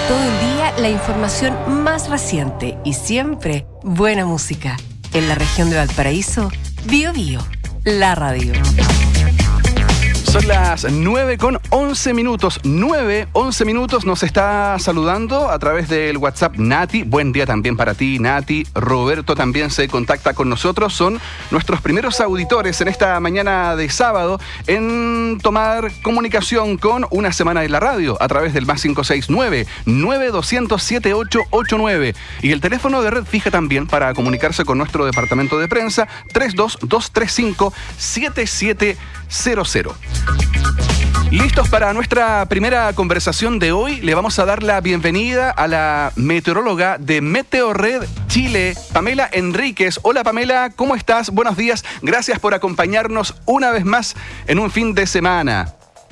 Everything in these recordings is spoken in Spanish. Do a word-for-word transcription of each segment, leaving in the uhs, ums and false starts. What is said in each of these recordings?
Todo el día la información más reciente y siempre buena música. En la región de Valparaíso, Bío Bío, la radio. Son las nueve con once minutos. nueve, once minutos. Nos está saludando a través del WhatsApp Nati. Buen día también para ti, Nati. Roberto también se contacta con nosotros. Son nuestros primeros auditores en esta mañana de sábado en tomar comunicación con Una Semana en la Radio a través del más cinco seis nueve, nueve dos cero cero, siete ocho ocho nueve. Y el teléfono de red fija también para comunicarse con nuestro departamento de prensa, tres dos dos tres cinco, siete siete cero cero. Listos para nuestra primera conversación de hoy. Le vamos a dar la bienvenida a la meteoróloga de Meteorred Chile, Pamela Enríquez. Hola Pamela, ¿cómo estás? Buenos días. Gracias por acompañarnos una vez más en un fin de semana.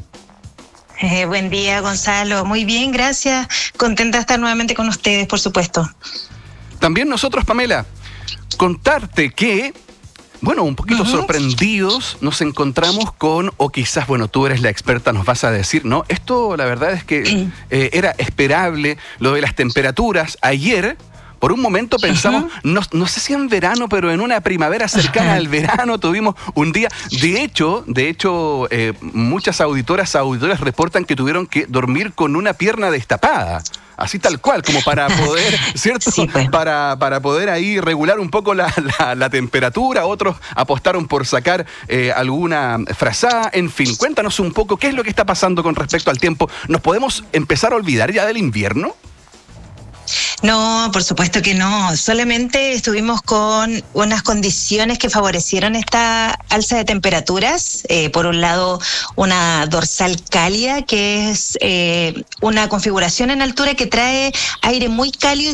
Eh, buen día, Gonzalo. Muy bien, gracias. Contenta de estar nuevamente con ustedes, por supuesto. También nosotros, Pamela, contarte que... Bueno, un poquito uh-huh. sorprendidos nos encontramos con, o quizás, bueno, tú eres la experta, nos vas a decir, ¿no? Esto, la verdad es que eh, era esperable, lo de las temperaturas. Ayer, por un momento pensamos, uh-huh. no, no sé si en verano, pero en una primavera cercana uh-huh. al verano tuvimos un día. De hecho, de hecho, eh, muchas auditoras, auditores reportan que tuvieron que dormir con una pierna destapada. Así tal cual, como para poder, ¿cierto? Sí, pues. Para, para poder ahí regular un poco la, la, la temperatura. Otros apostaron por sacar eh, alguna frazada. En fin, cuéntanos un poco qué es lo que está pasando con respecto al tiempo. ¿Nos podemos empezar a olvidar ya del invierno? No, por supuesto que no. Solamente estuvimos con unas condiciones que favorecieron esta alza de temperaturas. Eh, por un lado, una dorsal cálida, que es eh, una configuración en altura que trae aire muy cálido